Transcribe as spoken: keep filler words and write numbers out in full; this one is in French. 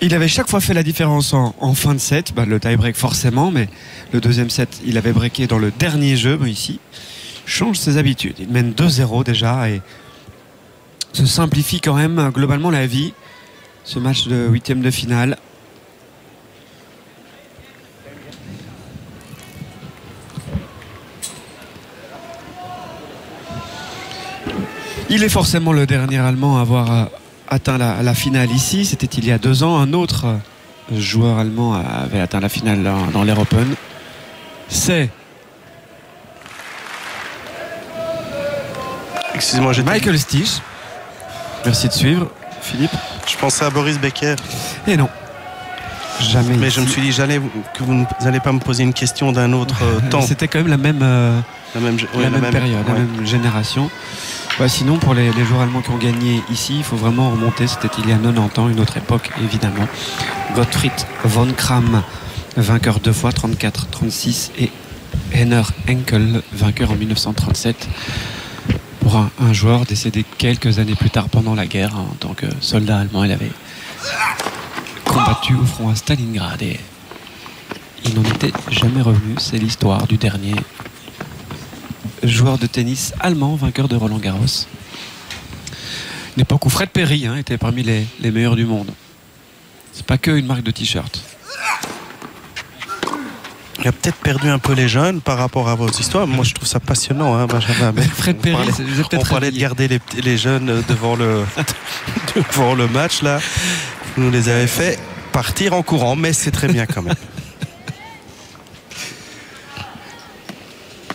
Il avait chaque fois fait la différence en, en fin de set, bah, le tie-break forcément, mais le deuxième set, il avait breaké dans le dernier jeu. Mais ici, change ses habitudes. Il mène deux zéro déjà et se simplifie quand même globalement la vie. Ce match de huitième de finale. Il est forcément le dernier Allemand à avoir atteint la, la finale ici. C'était il y a deux ans. Un autre joueur allemand avait atteint la finale dans, dans l'Air Open. C'est Excusez-moi, j'ai Michael Stich. Merci de suivre, Philippe. Je pensais à Boris Becker. Et non, jamais. Mais ici. je me suis dit jamais que vous n'allez pas me poser une question d'un autre euh, temps. C'était quand même la même, euh, La même, oui, la même même période, ouais. la même génération. Bah, sinon, pour les, les joueurs allemands qui ont gagné ici, il faut vraiment remonter. C'était il y a quatre-vingt-dix ans, une autre époque, évidemment. Gottfried von Kram, vainqueur deux fois, trente-quatre trente-six, et Henner Henkel, vainqueur en mille neuf cent trente-sept. Pour un, un joueur décédé quelques années plus tard pendant la guerre, hein, en tant que soldat allemand, il avait combattu au front à Stalingrad et il n'en était jamais revenu. C'est l'histoire du dernier joueur de tennis allemand vainqueur de Roland Garros. Une époque où Fred Perry hein, était parmi les, les meilleurs du monde. C'est pas que une marque de t-shirt. Il a peut-être perdu un peu les jeunes par rapport à vos histoires. Moi, je trouve ça passionnant, hein, Benjamin. Mais Fred Perry, on parlait, c'est- vous êtes peut-être on parlait de réveillé. garder les, les jeunes devant le, devant le match, là. Vous nous les avez fait partir en courant, mais c'est très bien quand même.